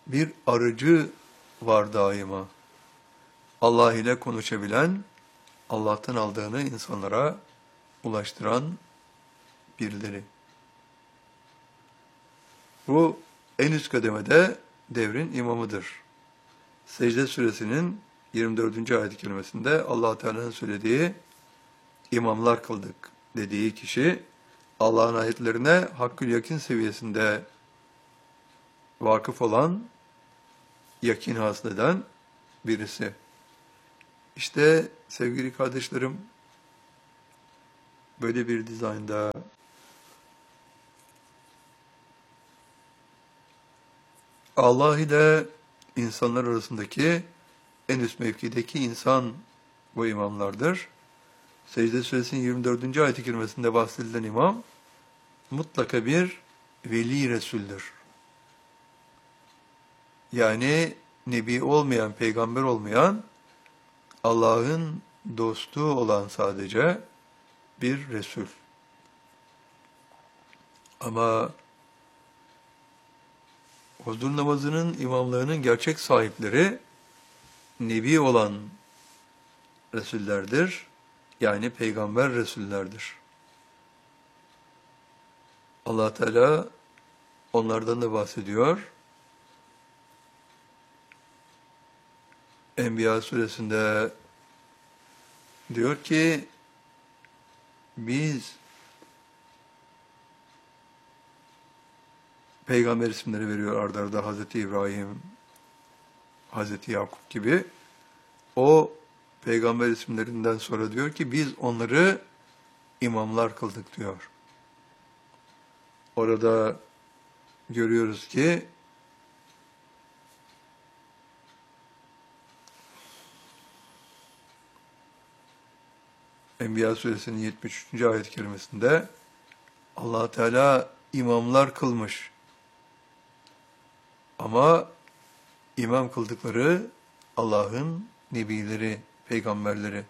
bir aracı var daima. Allah ile konuşabilen, Allah'tan aldığını insanlara ulaştıran birileri. Bu en üst kademede devrin imamıdır. Secde suresinin 24. ayet-i kerimesinde Allah Teala'nın söylediği imamlar kıldık dediği kişi Allah'ın ayetlerine hakkül yakin seviyesinde vakıf olan, yakin hasıl eden birisi. İşte sevgili kardeşlerim, böyle bir dizaynda Allah ile insanlar arasındaki en üst mevkideki insan bu imamlardır. Secde Suresinin 24. ayet-i kerimesinde bahsedilen imam mutlaka bir veli resuldür. Yani nebi olmayan, peygamber olmayan, Allah'ın dostu olan sadece bir resul. Ama huzur namazının imamlarının gerçek sahipleri nebi olan resullerdir. Yani peygamber resullerdir. Allah Teala onlardan da bahsediyor. Enbiya suresinde diyor ki biz peygamber isimleri veriyor ard arda Hazreti İbrahim, Hazreti Yakup gibi. O peygamber isimlerinden sonra diyor ki biz onları imamlar kıldık diyor. Orada görüyoruz ki Enbiya suresinin 73. ayet-i kerimesinde Allah Teala imamlar kılmış. Ama imam kıldıkları Allah'ın nebileri, peygamberleri.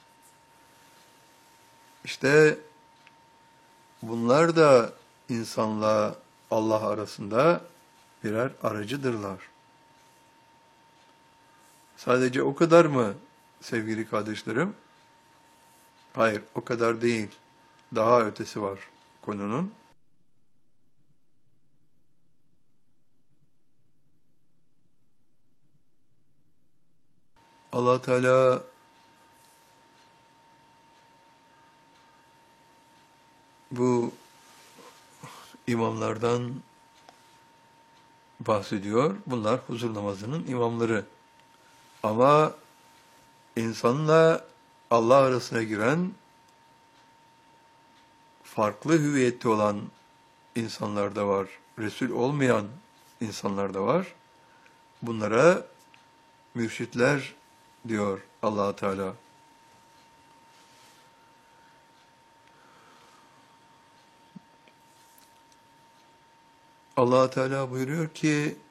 İşte bunlar da insanla Allah arasında birer aracıdırlar. Sadece o kadar mı sevgili kardeşlerim? Hayır, o kadar değil. Daha ötesi var konunun. Allah Teala bu imamlardan bahsediyor. Bunlar huzur namazının imamları. Ama insanla Allah arasına giren farklı hüviyette olan insanlar da var. Resul olmayan insanlar da var. Bunlara mürşitler diyor Allah Teala. Allah Teala buyuruyor ki